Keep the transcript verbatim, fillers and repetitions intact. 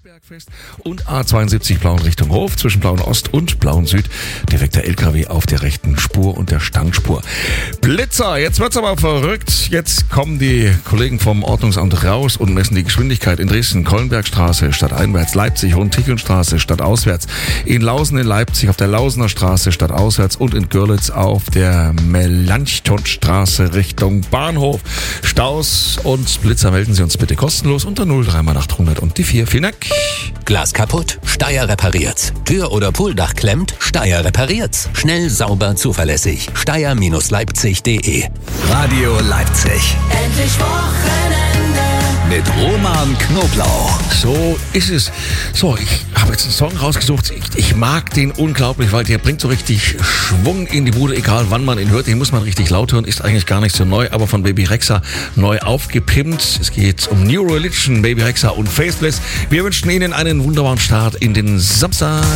Bergfest und A zweiundsiebzig Blauen Richtung Hof zwischen Blauen Ost und Blauen Süd. Defekter L K W auf der rechten Spur und der Standspur. Blitzer, jetzt wird's aber verrückt. Jetzt kommen die Kollegen vom Ordnungsamt raus und messen die Geschwindigkeit in Dresden, Kollenbergstraße stadteinwärts, Leipzig, Hohentichelnstraße stadtauswärts, in Lausen in Leipzig auf der Lausener Straße stadtauswärts und in Görlitz auf der Melanchthonstraße Richtung Bahnhof. Staus und Blitzer, melden Sie uns bitte kostenlos unter null drei mal achthundert und die vier. Vielen Dank. Glas kaputt? Steyr repariert's. Tür- oder Pooldach klemmt? Steyr repariert's. Schnell, sauber, zuverlässig. Steyr Leipzig punkt de. Radio Leipzig. Endlich Wochenende. Mit Roman Knoblauch. So ist es. So, ich habe jetzt einen Song rausgesucht. Ich, ich mag den unglaublich, weil der bringt so richtig Schwung in die Bude, egal wann man ihn hört. Den muss man richtig laut hören. Ist eigentlich gar nicht so neu, aber von Baby Rexha neu aufgepimpt. Es geht um New Religion, Baby Rexha und Faithless. Wir wünschen Ihnen einen wunderbaren Start in den Samstag.